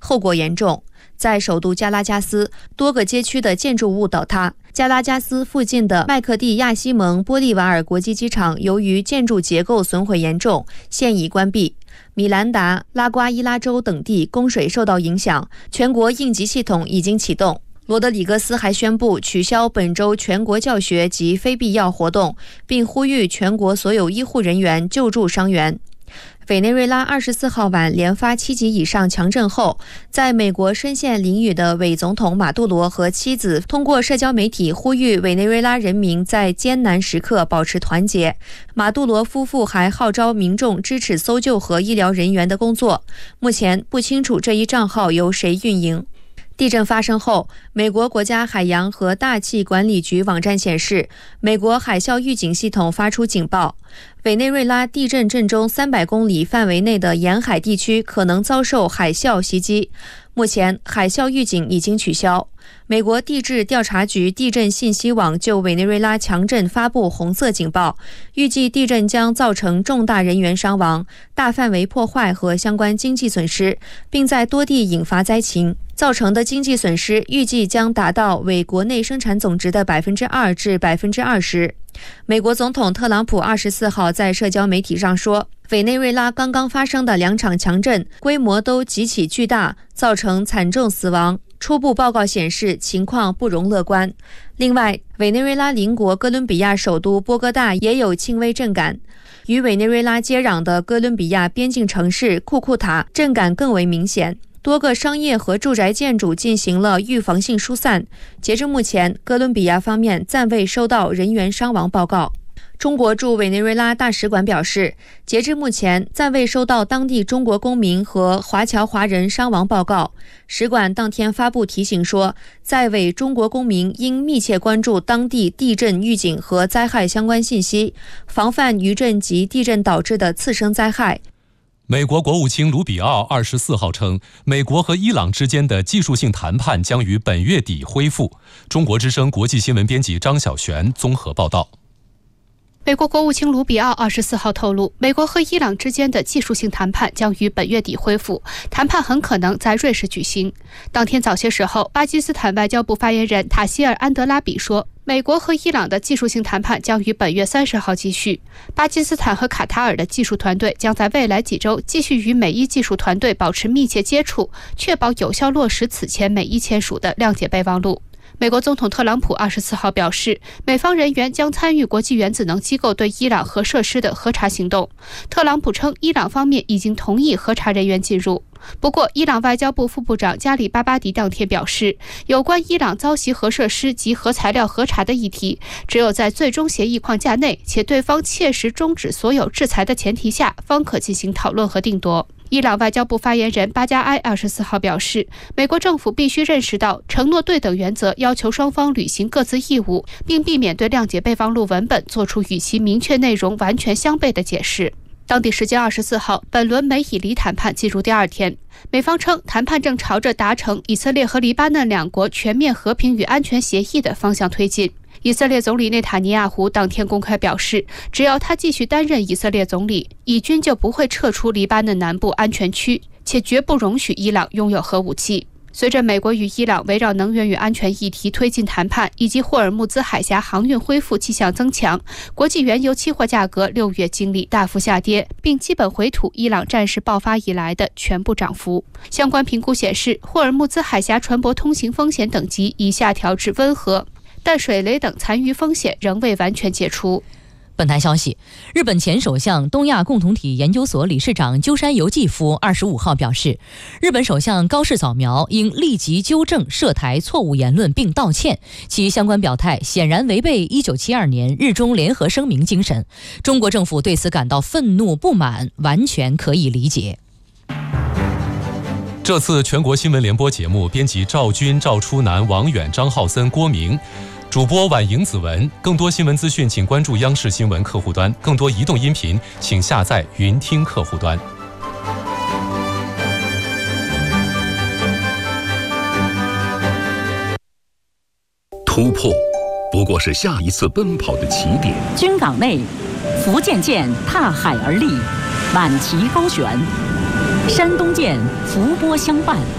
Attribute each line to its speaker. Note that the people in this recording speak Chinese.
Speaker 1: 后果严重。在首都加拉加斯，多个街区的建筑物倒塌。加拉加斯附近的麦克蒂亚西蒙玻利瓦尔国际机场由于建筑结构损毁严重，现已关闭。米兰达、拉瓜伊拉州等地供水受到影响，全国应急系统已经启动。罗德里戈斯还宣布取消本周全国教学及非必要活动，并呼吁全国所有医护人员救助伤员。委内瑞拉24号晚连发7级以上强震后，在美国深陷囹圄的伪总统马杜罗和妻子通过社交媒体呼吁委内瑞拉人民在艰难时刻保持团结。马杜罗夫妇还号召民众支持搜救和医疗人员的工作。目前不清楚这一账号由谁运营。地震发生后，美国国家海洋和大气管理局网站显示，美国海啸预警系统发出警报，委内瑞拉地震震中300公里范围内的沿海地区可能遭受海啸袭击。目前，海啸预警已经取消。美国地质调查局地震信息网就委内瑞拉强震发布红色警报，预计地震将造成重大人员伤亡、大范围破坏和相关经济损失，并在多地引发灾情。造成的经济损失预计将达到为国内生产总值的2%至20%。美国总统特朗普24号在社交媒体上说，委内瑞拉刚刚发生的2场强震规模都极其巨大，造成惨重死亡。初步报告显示，情况不容乐观。另外，委内瑞拉邻国哥伦比亚首都波哥大也有轻微震感。与委内瑞拉接壤的哥伦比亚边境城市库库塔震感更为明显。多个商业和住宅建筑进行了预防性疏散。截至目前，哥伦比亚方面暂未收到人员伤亡报告。中国驻委内瑞拉大使馆表示，截至目前暂未收到当地中国公民和华侨华人伤亡报告。使馆当天发布提醒说，在委中国公民应密切关注当地地震预警和灾害相关信息，防范余震及地震导致的次生灾害。
Speaker 2: 美国国务卿卢比奥24号称，美国和伊朗之间的技术性谈判将于本月底恢复。中国之声国际新闻编辑张晓璇综合报道。
Speaker 3: 美国国务卿卢比奥24号透露，美国和伊朗之间的技术性谈判将于本月底恢复，谈判很可能在瑞士举行。当天早些时候，巴基斯坦外交部发言人塔希尔·安德拉比说，美国和伊朗的技术性谈判将于本月30号继续。巴基斯坦和卡塔尔的技术团队将在未来几周继续与美伊技术团队保持密切接触，确保有效落实此前美伊签署的谅解备忘录。美国总统特朗普24号表示，美方人员将参与国际原子能机构对伊朗核设施的核查行动。特朗普称，伊朗方面已经同意核查人员进入。不过，伊朗外交部副部长加里巴巴迪当天表示，有关伊朗遭袭核设施及核材料核查的议题，只有在最终协议框架内，且对方切实终止所有制裁的前提下，方可进行讨论和定夺。伊朗外交部发言人巴加埃24号表示，美国政府必须认识到承诺对等原则要求双方履行各自义务，并避免对谅解备忘录文本做出与其明确内容完全相悖的解释。当地时间24号，本轮美以黎谈判进入第2天。美方称，谈判正朝着达成以色列和黎巴嫩两国全面和平与安全协议的方向推进。以色列总理内塔尼亚胡当天公开表示，只要他继续担任以色列总理，以军就不会撤出黎巴嫩南部安全区，且绝不容许伊朗拥有核武器。随着美国与伊朗围绕能源与安全议题推进谈判，以及霍尔木兹海峡航运恢复迹象增强，国际原油期货价格6月经历大幅下跌，并基本回吐伊朗战事爆发以来的全部涨幅。相关评估显示，霍尔木兹海峡船舶通行风险等级已下调至温和，但水雷等残余风险仍未完全解除。
Speaker 4: 本台消息，日本前首相东亚共同体研究所理事长鸠山由纪夫25号表示，日本首相高市早苗应立即纠正涉台错误言论并道歉，其相关表态显然违背1972年日中联合声明精神，中国政府对此感到愤怒不满，完全可以理解。
Speaker 2: 这次全国新闻联播节目，编辑赵军、赵初南、王远、张浩森、郭明，主播婉莹、子文。更多新闻资讯请关注央视新闻客户端，更多移动音频请下载云听客户端。
Speaker 5: 突破不过是下一次奔跑的起点。
Speaker 6: 军港内，福建舰踏海而立，满旗高悬；山东舰伏波相伴，